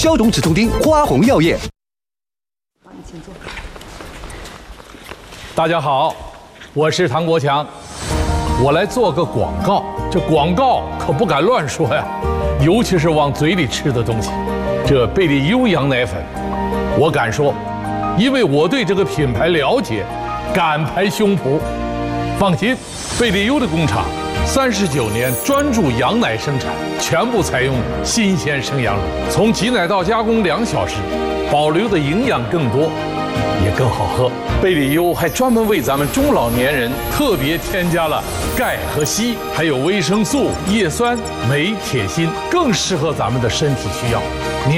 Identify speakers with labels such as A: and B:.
A: 消肿止痛丁，花红药业。
B: 请坐。
C: 大家好，我是唐国强，我来做个广告。这广告可不敢乱说呀，尤其是往嘴里吃的东西。这贝利优羊奶粉，我敢说，因为我对这个品牌了解，敢拍胸脯。放心，贝利优的工厂39年专注羊奶生产，全部采用新鲜生羊乳，从挤奶到加工2小时，保留的营养更多，也更好喝。贝利优还专门为咱们中老年人特别添加了钙和硒，还有维生素、叶酸、镁、铁、锌，更适合咱们的身体需要。